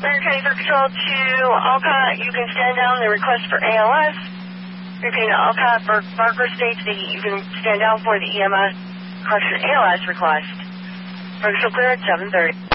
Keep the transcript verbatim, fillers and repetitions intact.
Larry County Bird Patrol to Alcott, you can stand down the request for A L S. Repeating Alcott, Barker states that you can stand down for the E M S question A L S request. Bird Patrol clear at seven thirty.